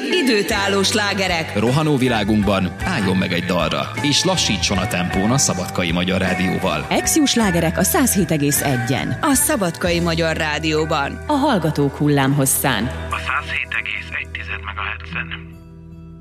időtálló slágerek. Rohanó világunkban álljon meg egy dalra, és lassítson a tempón a Szabadkai Magyar Rádióval. Exiu slágerek a 107,1-en. A Szabadkai Magyar Rádióban. A hallgatók hullámhosszán. A 107,1 MHz-en.